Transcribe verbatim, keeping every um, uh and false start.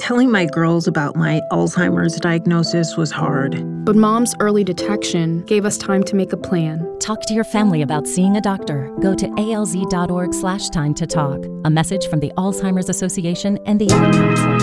telling my girls about my Alzheimer's diagnosis was hard. But Mom's early detection gave us time to make a plan. Talk to your family about seeing a doctor. Go to A L Z dot org slash time to talk. A message from the Alzheimer's Association and the Ad Council.